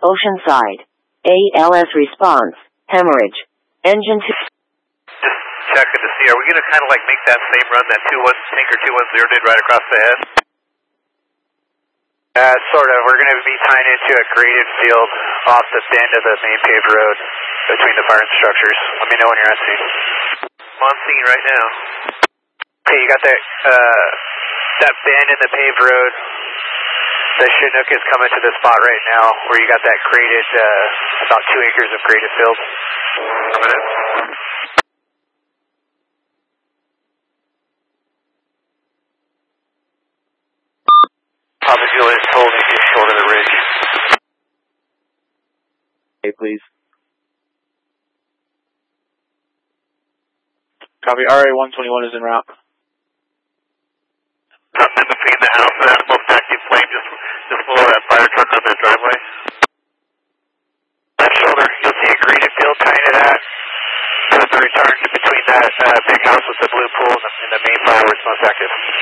Oceanside. ALS response. Hemorrhage. Engine 2. Just checking to see, are we going to kind of like make that same run that Tanker 210 did right across the head? Sort of. We're going to be tying into a graded field off the bend of the main paved road between the firing structures. Let me know when you're on scene. I'm on scene right now. Okay, you got that bend in the paved road. The Chinook is coming to the spot right now where you got that graded, about 2 acres of graded field. Coming in. Papa Julius holding just short of the ridge. Okay, please. Copy. RA-121 is en route. Something between the house and that most active flame just below that fire truck on the driveway. Left shoulder, you'll see a graded field tying to that. The return between that big house with the blue pool and the main fire where it's most active.